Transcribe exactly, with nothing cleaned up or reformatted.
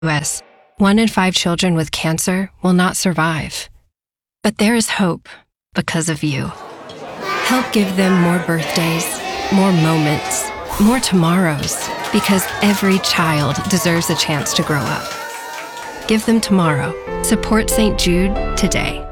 U S, one in five children with cancer will not survive. But there is hope because of you. Help give them more birthdays, more moments, more tomorrows, because every child deserves a chance to grow up. Give them tomorrow. Support Saint Jude today.